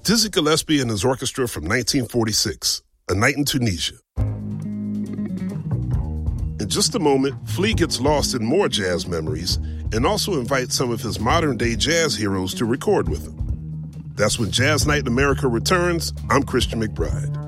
Dizzy Gillespie and his orchestra from 1946, A Night in Tunisia. In just a moment, Flea gets lost in more jazz memories and also invites some of his modern-day jazz heroes to record with him. That's when Jazz Night in America returns. I'm Christian McBride.